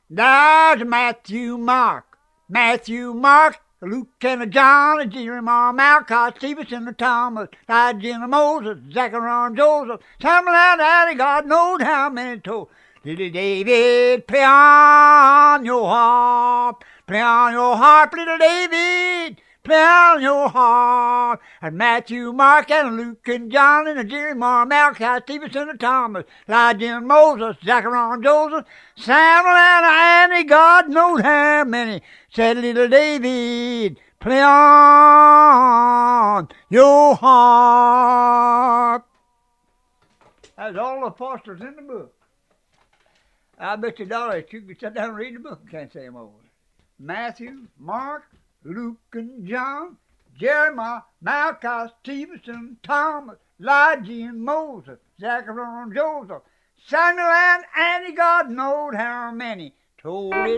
There's Matthew, Mark, Luke and John and Jeremiah, Malachi, Stephen and Thomas, Elijah and Moses, Zechariah and Joseph, Samuel and Annie, God knows how many told. Little David, play on your harp, little David, play on your harp. And Matthew, Mark, and Luke, and John, and Jeremiah, Malachi, Stephen, and Thomas, Elijah and Moses, Zechariah and Joseph, Samuel and Annie, God knows how many. Said little David, play on your harp. That's all the apostles in the book. I bet you $1 you could sit down and read the book. Can't say them all. Matthew, Mark, Luke, and John, Jeremiah, Malachi, Stephen, Thomas, Elijah, and Moses, Zechariah, and Joseph, Samuel, and Annie, God knows how many. Told it.